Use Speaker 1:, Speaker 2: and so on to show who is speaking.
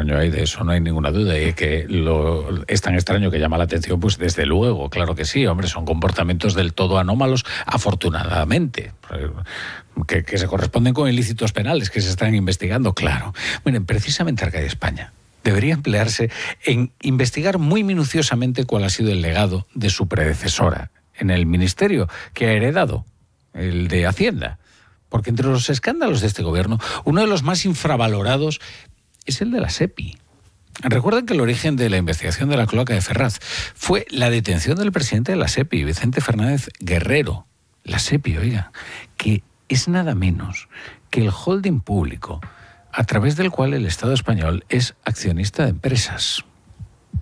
Speaker 1: extraño hay, de eso no hay ninguna duda. Y que es tan extraño que llama la atención, pues desde luego, claro que sí, hombre, son comportamientos del todo anómalos, afortunadamente, que se corresponden con ilícitos penales que se están investigando, claro. Miren, precisamente Arcadia España debería emplearse en investigar muy minuciosamente cuál ha sido el legado de su predecesora en el ministerio que ha heredado, el de Hacienda. Porque entre los escándalos de este gobierno, uno de los más infravalorados es el de la SEPI. Recuerden que el origen de la investigación de la cloaca de Ferraz fue la detención del presidente de la SEPI, Vicente Fernández Guerrero. La SEPI, oiga, que es nada menos que el holding público a través del cual el Estado español es accionista de empresas.